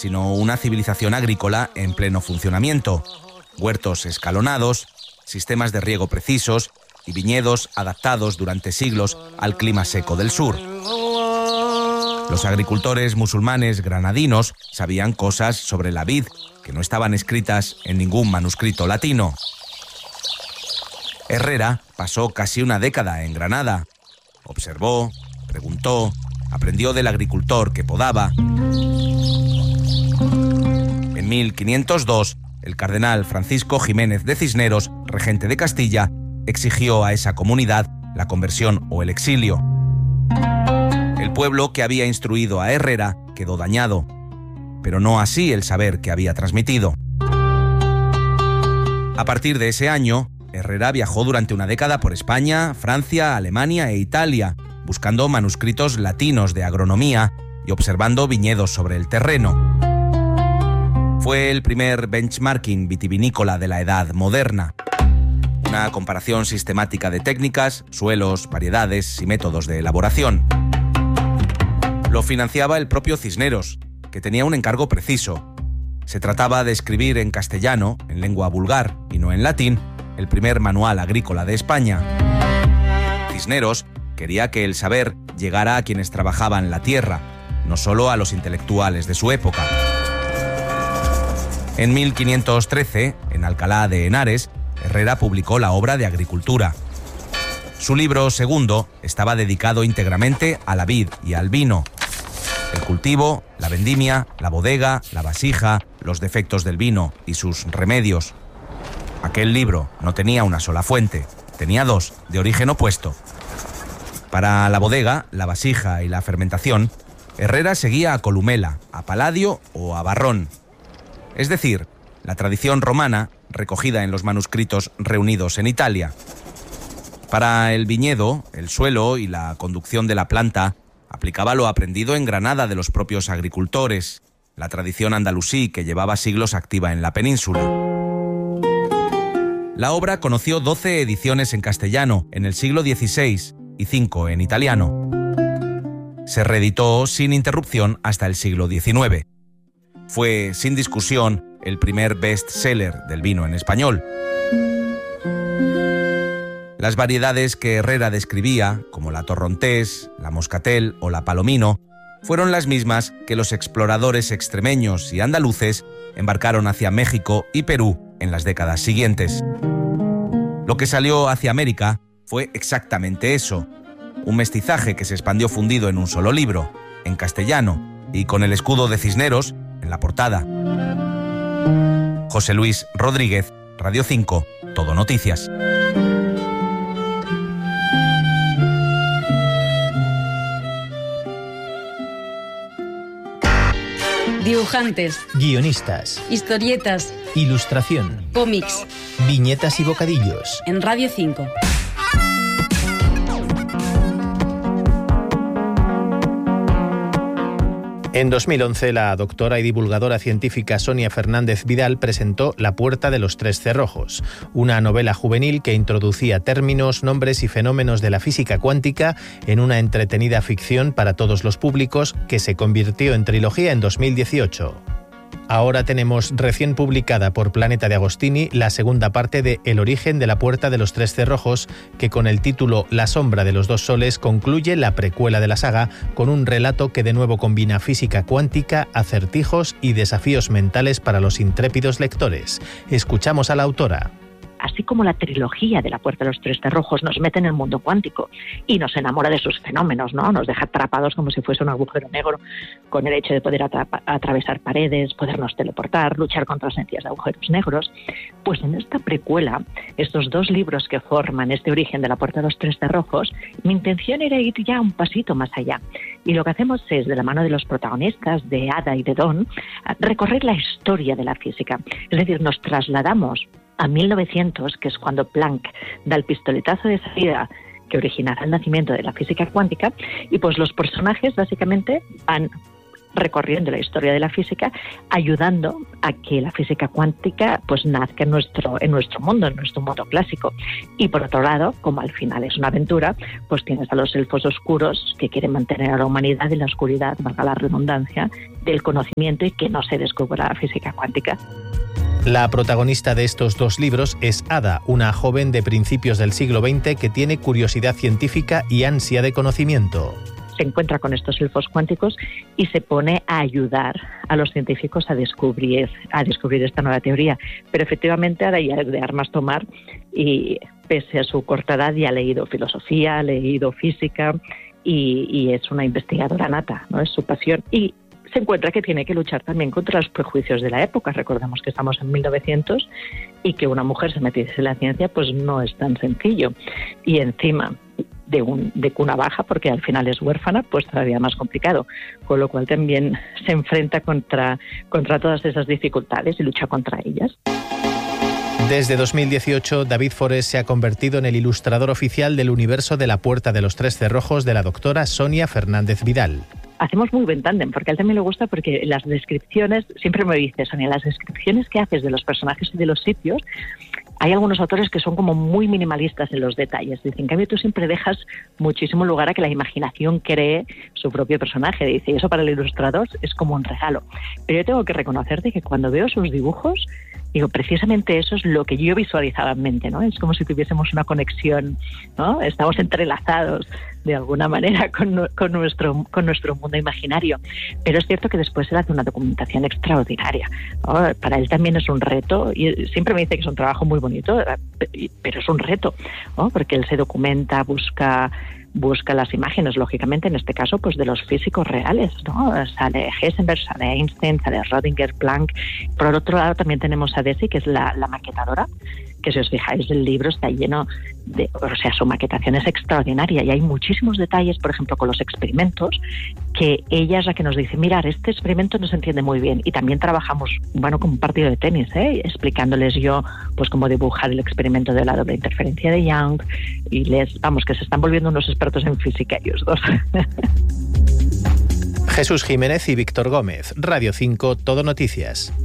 sino una civilización agrícola en pleno funcionamiento. Huertos escalonados, sistemas de riego precisos y viñedos adaptados durante siglos al clima seco del sur. Los agricultores musulmanes granadinos sabían cosas sobre la vid que no estaban escritas en ningún manuscrito latino. Herrera pasó casi una década en Granada. Observó, preguntó, aprendió del agricultor que podaba. En 1502, el cardenal Francisco Jiménez de Cisneros, regente de Castilla, exigió a esa comunidad la conversión o el exilio. El pueblo que había instruido a Herrera quedó dañado, pero no así el saber que había transmitido. A partir de ese año, Herrera viajó durante una década por España, Francia, Alemania e Italia, buscando manuscritos latinos de agronomía y observando viñedos sobre el terreno. Fue el primer benchmarking vitivinícola de la Edad Moderna. Una comparación sistemática de técnicas, suelos, variedades y métodos de elaboración. Lo financiaba el propio Cisneros, que tenía un encargo preciso. Se trataba de escribir en castellano, en lengua vulgar y no en latín, el primer manual agrícola de España. Cisneros quería que el saber llegara a quienes trabajaban la tierra, no solo a los intelectuales de su época. En 1513, en Alcalá de Henares, Herrera publicó la obra de agricultura. Su libro segundo estaba dedicado íntegramente a la vid y al vino. El cultivo, la vendimia, la bodega, la vasija, los defectos del vino y sus remedios. Aquel libro no tenía una sola fuente, tenía dos, de origen opuesto. Para la bodega, la vasija y la fermentación, Herrera seguía a Columela, a Palladio o a Varrón. Es decir, la tradición romana recogida en los manuscritos reunidos en Italia. Para el viñedo, el suelo y la conducción de la planta, aplicaba lo aprendido en Granada de los propios agricultores, la tradición andalusí que llevaba siglos activa en la península. La obra conoció 12 ediciones en castellano en el siglo XVI y 5 en italiano. Se reeditó sin interrupción hasta el siglo XIX. Fue, sin discusión, el primer best-seller del vino en español. Las variedades que Herrera describía, como la torrontés, la moscatel o la palomino, fueron las mismas que los exploradores extremeños y andaluces embarcaron hacia México y Perú en las décadas siguientes. Lo que salió hacia América fue exactamente eso, un mestizaje que se expandió fundido en un solo libro, en castellano, y con el escudo de Cisneros en la portada. José Luis Rodríguez, Radio 5, Todo Noticias. Dibujantes, guionistas, historietas, ilustración, cómics, viñetas y bocadillos. En Radio 5. En 2011, la doctora y divulgadora científica Sonia Fernández Vidal presentó La puerta de los tres cerrojos, una novela juvenil que introducía términos, nombres y fenómenos de la física cuántica en una entretenida ficción para todos los públicos que se convirtió en trilogía en 2018. Ahora tenemos recién publicada por Planeta de Agostini la segunda parte de El origen de la puerta de los tres cerrojos, que con el título La sombra de los dos soles concluye la precuela de la saga con un relato que de nuevo combina física cuántica, acertijos y desafíos mentales para los intrépidos lectores. Escuchamos a la autora. Así como la trilogía de La puerta de los tres cerrojos nos mete en el mundo cuántico y nos enamora de sus fenómenos, ¿no? Nos deja atrapados como si fuese un agujero negro, con el hecho de poder atravesar paredes, podernos teleportar, luchar contra las energías de agujeros negros. Pues en esta precuela, estos dos libros que forman este origen de La puerta de los tres cerrojos, mi intención era ir ya un pasito más allá. Y lo que hacemos es, de la mano de los protagonistas, de Ada y de Don, recorrer la historia de la física. Es decir, nos trasladamos a 1900, que es cuando Planck da el pistoletazo de salida que originará el nacimiento de la física cuántica, y pues los personajes básicamente van recorriendo la historia de la física, ayudando a que la física cuántica pues nazca en nuestro mundo clásico. Y por otro lado, como al final es una aventura, pues tienes a los elfos oscuros que quieren mantener a la humanidad en la oscuridad, valga la redundancia, del conocimiento y que no se descubra la física cuántica. La protagonista de estos dos libros es Ada, una joven de principios del siglo XX que tiene curiosidad científica y ansia de conocimiento. Se encuentra con estos elfos cuánticos y se pone a ayudar a los científicos a descubrir esta nueva teoría. Pero efectivamente ahora ya es de armas tomar y pese a su corta edad ya ha leído filosofía, ha leído física y es una investigadora nata, ¿no? Es su pasión. Y se encuentra que tiene que luchar también contra los prejuicios de la época. Recordemos que estamos en 1900 y que una mujer se metiese en la ciencia pues no es tan sencillo. Y encima de cuna baja, porque al final es huérfana, pues todavía más complicado. Con lo cual también se enfrenta contra todas esas dificultades y lucha contra ellas. Desde 2018, David Forés se ha convertido en el ilustrador oficial del universo de La Puerta de los Tres Cerrojos de la doctora Sonia Fernández Vidal. Hacemos muy buen tándem, porque a él también le gusta, porque las descripciones, siempre me dice, Sonia, las descripciones que haces de los personajes y de los sitios, hay algunos autores que son como muy minimalistas en los detalles. Dice, en cambio tú siempre dejas muchísimo lugar a que la imaginación cree su propio personaje. Dice, y eso para el ilustrador es como un regalo. Pero yo tengo que reconocerte que cuando veo sus dibujos, digo, precisamente eso es lo que yo visualizaba en mente, ¿no? Es como si tuviésemos una conexión, ¿no? Estamos entrelazados de alguna manera con nuestro mundo imaginario. Pero es cierto que después él hace una documentación extraordinaria, ¿no? Para él también es un reto, y siempre me dice que es un trabajo muy bonito, pero es un reto, ¿no? Porque él se documenta, busca las imágenes, lógicamente, en este caso, pues de los físicos reales, ¿no? Sale Heisenberg, sale Einstein, sale Rödinger, Planck. Por el otro lado también tenemos a Desi, que es la maquetadora, que si os fijáis el libro está lleno de, o sea, su maquetación es extraordinaria y hay muchísimos detalles, por ejemplo, con los experimentos, que ella es la que nos dice, mirar, este experimento no se entiende muy bien. Y también trabajamos, bueno, como un partido de tenis, explicándoles yo, pues cómo dibujar el experimento de la doble interferencia de Young, y que se están volviendo unos expertos en física ellos dos. Jesús Jiménez y Víctor Gómez, Radio 5, Todo Noticias.